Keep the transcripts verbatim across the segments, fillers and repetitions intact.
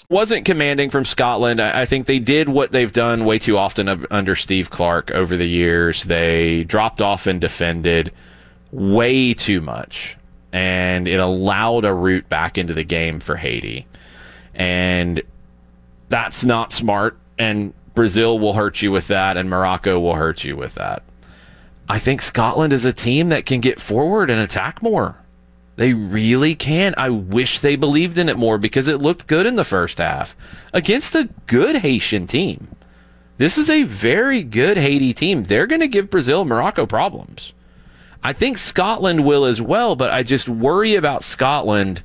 Wasn't commanding from Scotland. I think they did what they've done way too often under Steve Clark over the years. They dropped off and defended way too much, and it allowed a route back into the game for Haiti. And that's not smart, and Brazil will hurt you with that, and Morocco will hurt you with that. I think Scotland is a team that can get forward and attack more. They really can. I wish they believed in it more because it looked good in the first half against a good Haitian team. This is a very good Haiti team. They're going to give Brazil and Morocco problems. I think Scotland will as well, but I just worry about Scotland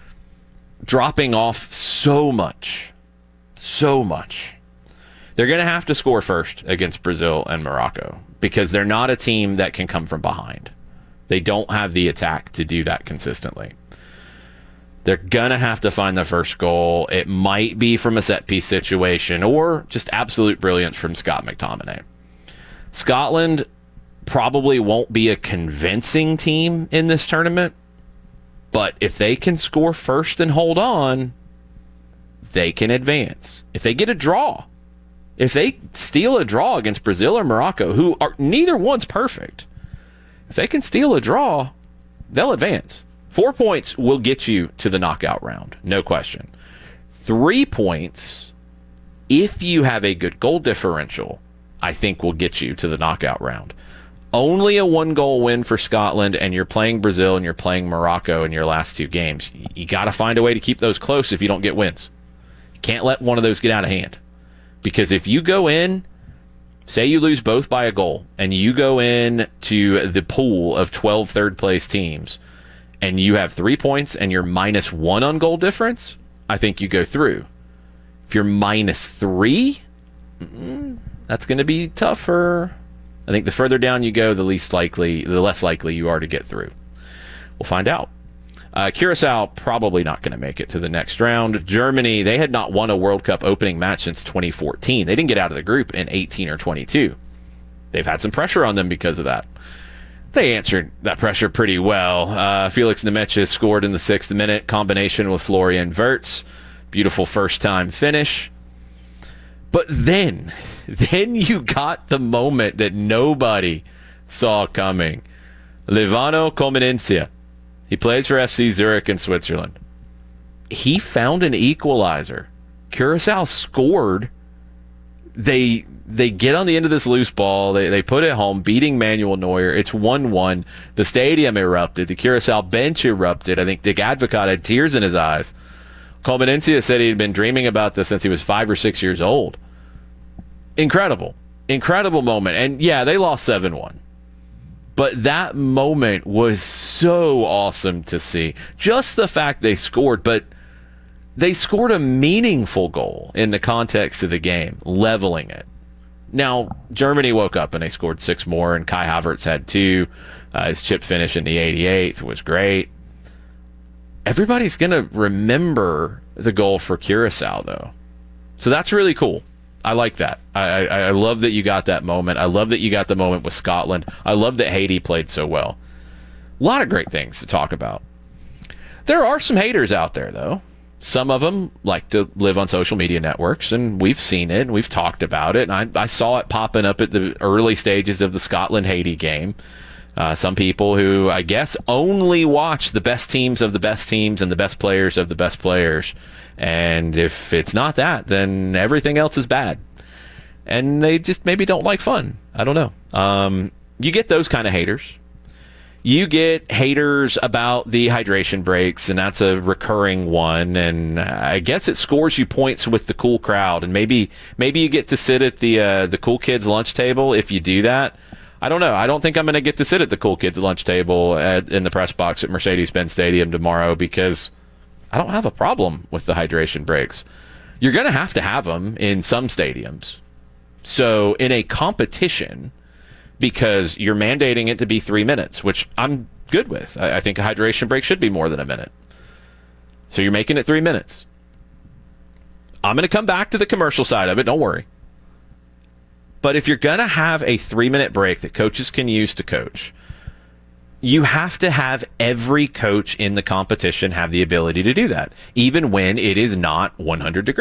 dropping off so much. So much. They're going to have to score first against Brazil and Morocco because they're not a team that can come from behind. They don't have the attack to do that consistently. They're going to have to find the first goal. It might be from a set-piece situation or just absolute brilliance from Scott McTominay. Scotland probably won't be a convincing team in this tournament, but if they can score first and hold on, they can advance. If they get a draw, if they steal a draw against Brazil or Morocco, who are neither one's perfect, if they can steal a draw, they'll advance. Four points will get you to the knockout round, no question. Three points, if you have a good goal differential, I think will get you to the knockout round. Only a one-goal win for Scotland, and you're playing Brazil and you're playing Morocco in your last two games. You got to find a way to keep those close if you don't get wins. You can't let one of those get out of hand. Because if you go in, say you lose both by a goal, and you go in to the pool of twelve third-place teams, and you have three points and you're minus one on goal difference, I think you go through. If you're minus three, that's going to be tougher. I think the further down you go, the least likely, the less likely you are to get through. We'll find out. Uh, Curacao probably not going to make it to the next round. Germany, they had not won a World Cup opening match since twenty fourteen. They didn't get out of the group in eighteen or twenty-two. They've had some pressure on them because of that. They answered that pressure pretty well. Uh, Felix Nemetjes scored in the sixth minute, combination with Florian Wirtz. Beautiful first-time finish. But then, then you got the moment that nobody saw coming. Livano Comencia. He plays for F C Zurich in Switzerland. He found an equalizer. Curacao scored. They they get on the end of this loose ball. They they put it home, beating Manuel Neuer. It's one one. The stadium erupted. The Curacao bench erupted. I think Dick Advocaat had tears in his eyes. Comencia said he had been dreaming about this since he was five or six years old. Incredible. Incredible moment. And yeah, they lost seven one. But that moment was so awesome to see. Just the fact they scored, but they scored a meaningful goal in the context of the game, leveling it. Now, Germany woke up and they scored six more, and Kai Havertz had two. Uh, his chip finish in the eighty-eighth was great. Everybody's going to remember the goal for Curacao, though. So that's really cool. I like that. I, I, I love that you got that moment. I love that you got the moment with Scotland. I love that Haiti played so well. A lot of great things to talk about. There are some haters out there, though. Some of them like to live on social media networks, and we've seen it, and we've talked about it. And I, I saw it popping up at the early stages of the Scotland-Haiti game. Uh, some people who, I guess, only watch the best teams of the best teams and the best players of the best players. And if it's not that, then everything else is bad. And they just maybe don't like fun. I don't know. Um, you get those kind of haters. You get haters about the hydration breaks, and that's a recurring one. And I guess it scores you points with the cool crowd. And maybe maybe you get to sit at the uh, the cool kids' lunch table if you do that. I don't know. I don't think I'm going to get to sit at the cool kids' lunch table at, in the press box at Mercedes-Benz Stadium tomorrow because I don't have a problem with the hydration breaks. You're going to have to have them in some stadiums. So in a competition, because you're mandating it to be three minutes, which I'm good with. I, I think a hydration break should be more than a minute. So you're making it three minutes. I'm going to come back to the commercial side of it. Don't worry. But if you're going to have a three-minute break that coaches can use to coach, you have to have every coach in the competition have the ability to do that, even when it is not one hundred degrees.